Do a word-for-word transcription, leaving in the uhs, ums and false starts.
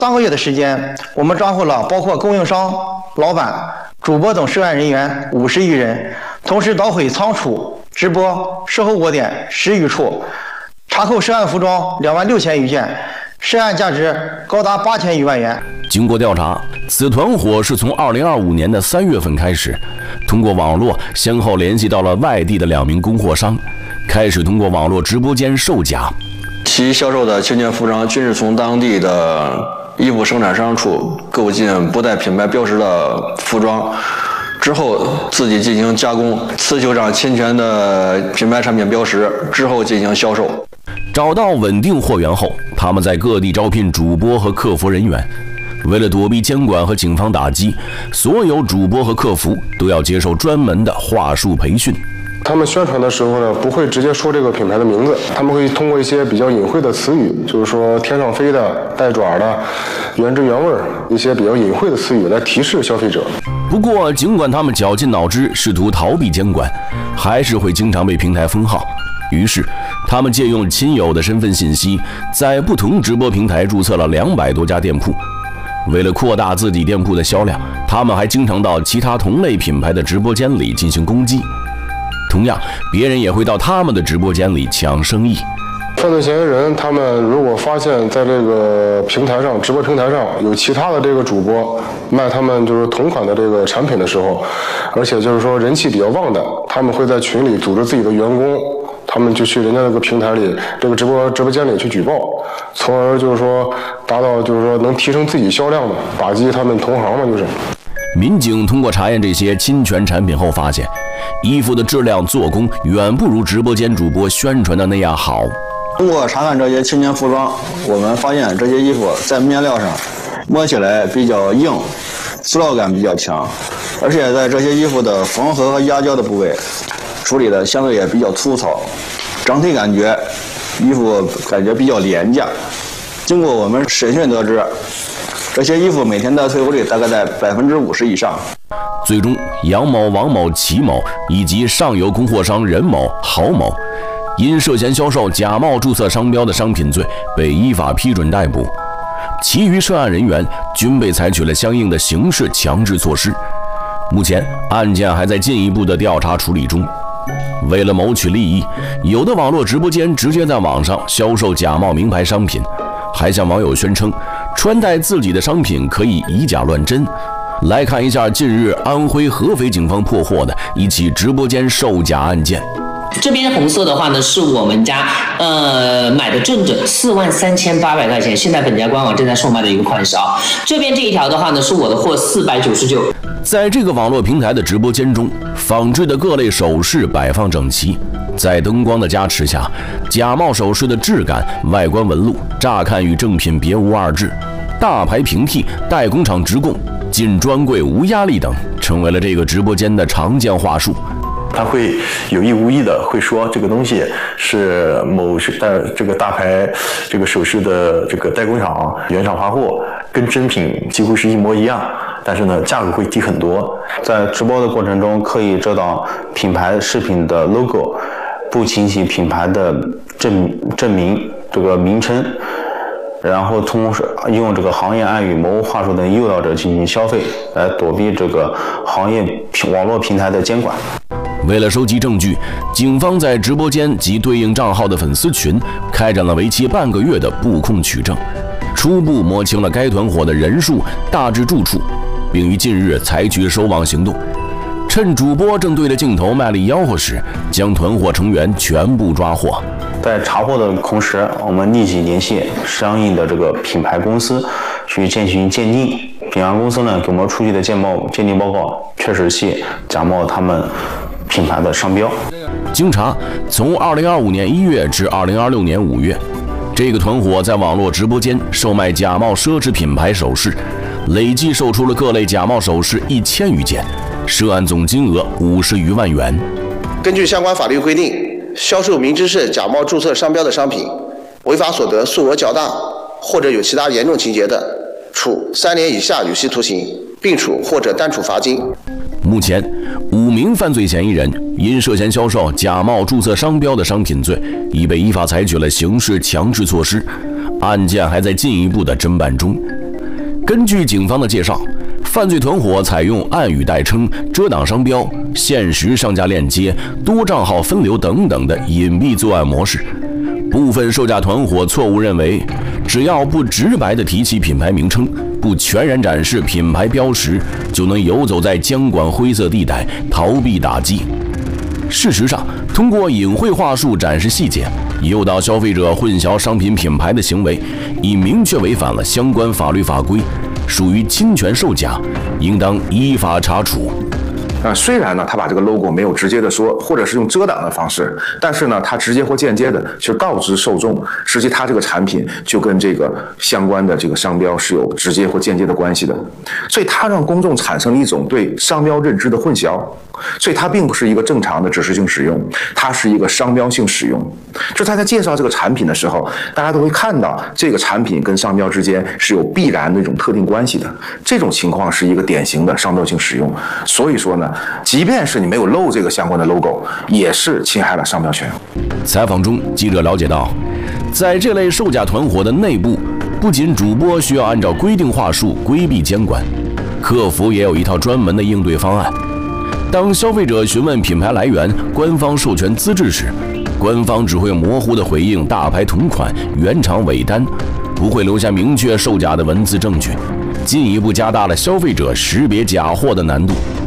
三个月的时间，我们抓获了包括供应商、老板、主播等涉案人员五十余人，同时捣毁仓储、直播、售后窝点十余处，查扣涉案服装两万六千余件，涉案价值高达八千余万元。 经过调查，此团伙是从二零二五年的三月份开始，通过网络先后联系到了外地的两名供货商，开始通过网络直播间售假。 其销售的侵权服装均是从当地的衣服生产商处购进不带品牌标识的服装，之后自己进行加工，刺绣上侵权的品牌产品标识，之后进行销售。 找到稳定货源后，他们在各地招聘主播和客服人员。为了躲避监管和警方打击，所有主播和客服都要接受专门的话术培训。 他们宣传的时候呢，不会直接说这个品牌的名字，他们会通过一些比较隐晦的词语，就是说天上飞的、带爪的、原汁原味一些比较隐晦的词语来提示消费者。 不过，尽管他们绞尽脑汁试图逃避监管，还是会经常被平台封号。于是，他们借用亲友的身份信息，在不同直播平台注册了两百多家店铺。为了扩大自己店铺的销量，他们还经常到其他同类品牌的直播间里进行攻击。同样，别人也会到他们的直播间里抢生意。 犯罪嫌疑人他们如果发现在这个平台上、直播平台上有其他的这个主播卖他们就是同款的这个产品的时候，而且就是说人气比较旺的，他们会在群里组织自己的员工，他们就去人家那个平台里、这个直播直播间里去举报，从而就是说达到就是说能提升自己销量嘛，打击他们同行嘛，就是。 民警通过查验这些侵权产品后发现，衣服的质量、做工远不如直播间主播宣传的那样好。 通过查看这些侵权服装，我们发现这些衣服在面料上摸起来比较硬，塑料感比较强，而且在这些衣服的缝合和压胶的部位处理的相对也比较粗糙，整体感觉衣服感觉比较廉价。经过我们审讯得知，这些衣服每天的退货率大概在百分之五十以上。 最终，杨某、王某、齐某以及上游供货商任某、郝某，因涉嫌销售假冒注册商标的商品罪，被依法批准逮捕。其余涉案人员均被采取了相应的刑事强制措施。目前，案件还在进一步的调查处理中。为了谋取利益，有的网络直播间直接在网上销售假冒名牌商品，还向网友宣称穿戴自己的商品可以以假乱真。来看一下近日安徽合肥警方破获的一起直播间售假案件。 这边红色的话呢，是我们家呃买的正整四万三千八百块钱，现在本家官网正在售卖的一个款式啊。这边这一条的话呢，是我的货四百九十九。 在这个网络平台的直播间中，仿制的各类首饰摆放整齐，在灯光的加持下，假冒首饰的质感、外观纹路，乍看与正品别无二致。大牌平替、代工厂直供、进专柜无压力等，成为了这个直播间的常见话术。 他会有意无意的会说这个东西是某是大这个大牌这个首饰的这个代工厂原厂发货，跟真品几乎是一模一样，但是呢价格会低很多。 在直播的过程中刻意遮挡品牌饰品的 logo， 不清晰品牌的证证明这个名称，然后通过用这个行业暗语、模糊话术等诱导者进行消费，来躲避这个行业网络平台的监管。 为了收集证据，警方在直播间及对应账号的粉丝群开展了为期半个月的布控取证，初步摸清了该团伙的人数、大致住处，并于近日采取收网行动。趁主播正对着镜头卖力吆喝时，将团伙成员全部抓获。 在查获的同时，我们立即联系相应的这个品牌公司去进行鉴定。品牌公司呢给我们出具的鉴报鉴定报告确实系假冒他们品牌的商标。 经查，从二零二五年一月至二零二六年五月，这个团伙在网络直播间售卖假冒奢侈品牌首饰，累计售出了各类假冒首饰一千余件，涉案总金额五十余万元。 根据相关法律规定，销售明知是假冒注册商标的商品，违法所得数额较大或者有其他严重情节的，处三年以下有期徒刑，并处或者单处罚金。 目前，五名犯罪嫌疑人因涉嫌销售假冒注册商标的商品罪，已被依法采取了刑事强制措施，案件还在进一步的侦办中。 根据警方的介绍，犯罪团伙采用暗语代称、遮挡商标、限时上架链接、多账号分流等等的隐蔽作案模式。部分售假团伙错误认为，只要不直白地提起品牌名称，不全然展示品牌标识，就能游走在监管灰色地带，逃避打击。事实上，通过隐晦话术展示细节，诱导消费者混淆商品品牌的行为，已明确违反了相关法律法规，属于侵权售假，应当依法查处。 啊，虽然呢，他把这个 logo 没有直接的说，或者是用遮挡的方式，但是呢，他直接或间接的去告知受众，实际他这个产品就跟这个相关的这个商标是有直接或间接的关系的，所以他让公众产生了一种对商标认知的混淆，所以它并不是一个正常的指示性使用，它是一个商标性使用。就他在介绍这个产品的时候，大家都会看到这个产品跟商标之间是有必然的一种特定关系的，这种情况是一个典型的商标性使用。所以说呢，即便是你没有露这个相关的 logo， 也是侵害了商标权。 采访中，记者了解到，在这类售假团伙的内部，不仅主播需要按照规定话术规避监管，客服也有一套专门的应对方案。当消费者询问品牌来源、官方授权资质时，官方只会模糊地回应大牌同款、原厂尾单，不会留下明确售假的文字证据，进一步加大了消费者识别假货的难度。